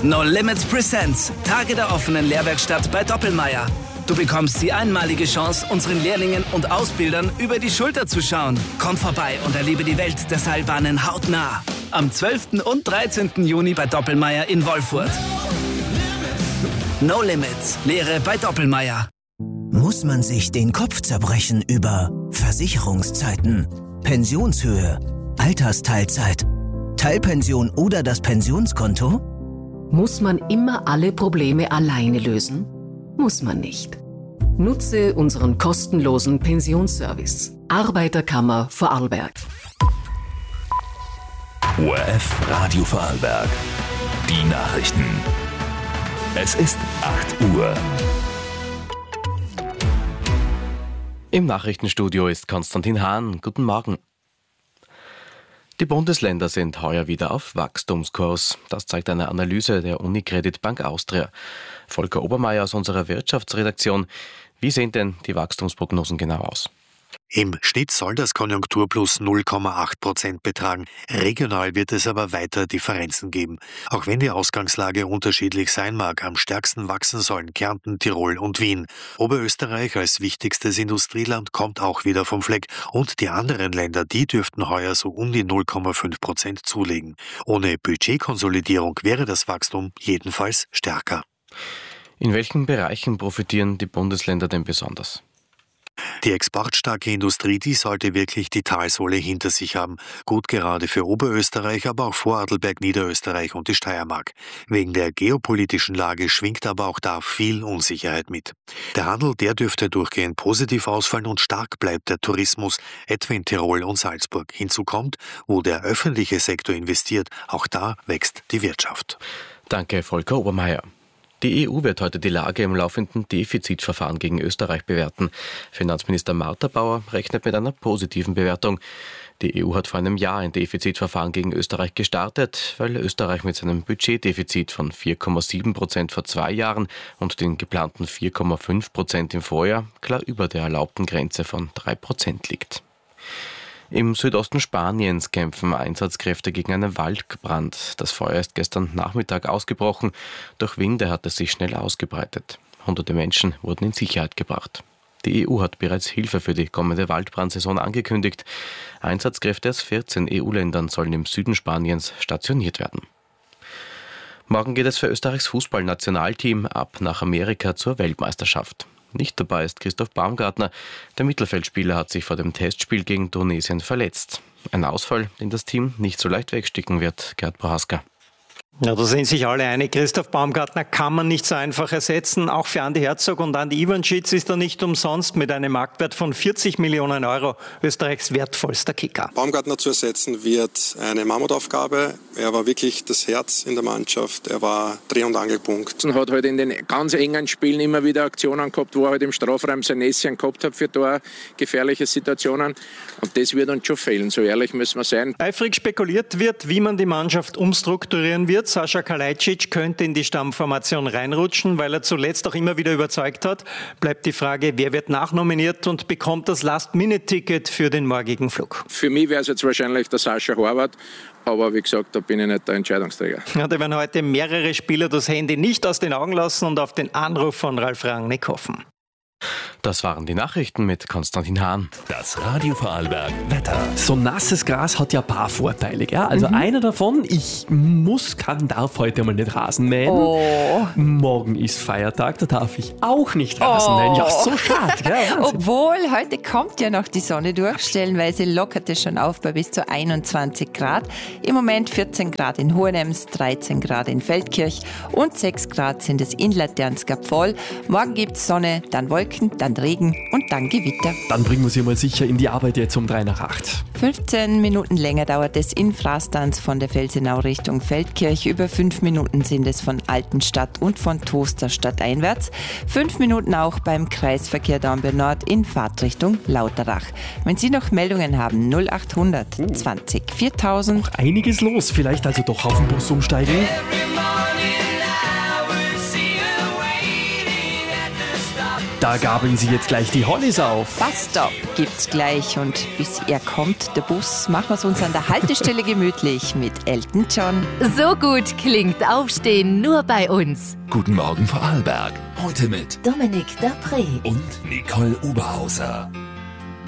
No Limits Presents. Tage der offenen Lehrwerkstatt bei Doppelmayr. Du bekommst die einmalige Chance, unseren Lehrlingen und Ausbildern über die Schulter zu schauen. Komm vorbei und erlebe die Welt der Seilbahnen hautnah. Am 12. und 13. Juni bei Doppelmayr in Wolfurt. No Limits. Lehre bei Doppelmayr. Muss man sich den Kopf zerbrechen über Versicherungszeiten, Pensionshöhe, Altersteilzeit, Teilpension oder das Pensionskonto? Muss man immer alle Probleme alleine lösen? Muss man nicht. Nutze unseren kostenlosen Pensionsservice. Arbeiterkammer Vorarlberg. ORF Radio Vorarlberg. Die Nachrichten. Es ist 8 Uhr. Im Nachrichtenstudio ist Konstantin Hahn. Guten Morgen. Die Bundesländer sind heuer wieder auf Wachstumskurs. Das zeigt eine Analyse der Unicredit Bank Austria. Volker Obermeier aus unserer Wirtschaftsredaktion. Wie sehen denn die Wachstumsprognosen genau aus? Im Schnitt soll das Konjunkturplus 0,8% betragen. Regional wird es aber weiter Differenzen geben. Auch wenn die Ausgangslage unterschiedlich sein mag, am stärksten wachsen sollen Kärnten, Tirol und Wien. Oberösterreich als wichtigstes Industrieland kommt auch wieder vom Fleck. Und die anderen Länder, die dürften heuer so um die 0,5% zulegen. Ohne Budgetkonsolidierung wäre das Wachstum jedenfalls stärker. In welchen Bereichen profitieren die Bundesländer denn besonders? Die exportstarke Industrie, die sollte wirklich die Talsohle hinter sich haben. Gut gerade für Oberösterreich, aber auch Vorarlberg, Niederösterreich und die Steiermark. Wegen der geopolitischen Lage schwingt aber auch da viel Unsicherheit mit. Der Handel, der dürfte durchgehend positiv ausfallen und stark bleibt der Tourismus, etwa in Tirol und Salzburg. Hinzu kommt, wo der öffentliche Sektor investiert, auch da wächst die Wirtschaft. Danke, Volker Obermeier. Die EU wird heute die Lage im laufenden Defizitverfahren gegen Österreich bewerten. Finanzminister Martha Bauer rechnet mit einer positiven Bewertung. Die EU hat vor einem Jahr ein Defizitverfahren gegen Österreich gestartet, weil Österreich mit seinem Budgetdefizit von 4,7% vor 2 Jahren und den geplanten 4,5% im Vorjahr klar über der erlaubten Grenze von 3% liegt. Im Südosten Spaniens kämpfen Einsatzkräfte gegen einen Waldbrand. Das Feuer ist gestern Nachmittag ausgebrochen. Durch Winde hat es sich schnell ausgebreitet. Hunderte Menschen wurden in Sicherheit gebracht. Die EU hat bereits Hilfe für die kommende Waldbrandsaison angekündigt. Einsatzkräfte aus 14 EU-Ländern sollen im Süden Spaniens stationiert werden. Morgen geht es für Österreichs Fußballnationalteam ab nach Amerika zur Weltmeisterschaft. Nicht dabei ist Christoph Baumgartner. Der Mittelfeldspieler hat sich vor dem Testspiel gegen Tunesien verletzt. Ein Ausfall, den das Team nicht so leicht wegstecken wird, Gerd Prohaska. Ja, da sind sich alle einig. Christoph Baumgartner kann man nicht so einfach ersetzen. Auch für Andi Herzog und Andi Ivanschitz ist er nicht umsonst mit einem Marktwert von 40 Millionen Euro Österreichs wertvollster Kicker. Baumgartner zu ersetzen wird eine Mammutaufgabe. Er war wirklich das Herz in der Mannschaft. Er war Dreh- und Angelpunkt. Er hat halt in den ganz engen Spielen immer wieder Aktionen gehabt, wo er halt im Strafraum sein Näschen gehabt hat für da gefährliche Situationen. Und das wird uns schon fehlen, so ehrlich müssen wir sein. Eifrig spekuliert wird, wie man die Mannschaft umstrukturieren wird. Sascha Kalajdzic könnte in die Stammformation reinrutschen, weil er zuletzt auch immer wieder überzeugt hat. Bleibt die Frage, wer wird nachnominiert und bekommt das Last-Minute-Ticket für den morgigen Flug? Für mich wäre es jetzt wahrscheinlich der Sascha Horvath. Aber wie gesagt, da bin ich nicht der Entscheidungsträger. Ja, da werden heute mehrere Spieler das Handy nicht aus den Augen lassen und auf den Anruf von Ralf Rangnick hoffen. Das waren die Nachrichten mit Konstantin Hahn. Das Radio Vorarlberg Wetter. So nasses Gras hat ja ein paar Vorteile. Gell? Also einer davon, darf heute mal nicht Rasen mähen. Oh. Morgen ist Feiertag, da darf ich auch nicht Rasen mähen. Ja, so schade. Gell? Obwohl, heute kommt ja noch die Sonne durch. Stellenweise lockert es schon auf bei bis zu 21 Grad. Im Moment 14 Grad in Hohenems, 13 Grad in Feldkirch und 6 Grad sind es in Laternskapvoll. Morgen gibt es Sonne, dann Wolken, dann Regen und dann Gewitter. Dann bringen wir Sie mal sicher in die Arbeit jetzt um 7:55. 15 Minuten länger dauert es in Frastanz von der Felsenau Richtung Feldkirch. Über 5 Minuten sind es von Altenstadt und von Toster stadteinwärts. 5 Minuten auch beim Kreisverkehr Dornbirn Nord in Fahrtrichtung Lauterach. Wenn Sie noch Meldungen haben, 0800 20 4000. Noch einiges los, vielleicht also doch auf den Bus umsteigen. Da gabeln sie jetzt gleich die Hollys auf. Busstop gibt's gleich und bis er kommt, der Bus, machen wir es uns an der Haltestelle gemütlich mit Elton John. So gut klingt Aufstehen nur bei uns. Guten Morgen Vorarlberg. Heute mit Dominik Dapré und Nicole Oberhauser.